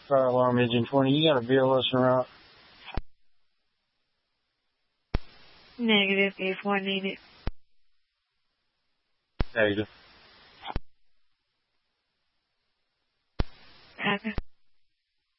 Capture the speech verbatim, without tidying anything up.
Fire alarm engine twenty. You got a B L S en route? Negative. A four needed. Negative. Copy.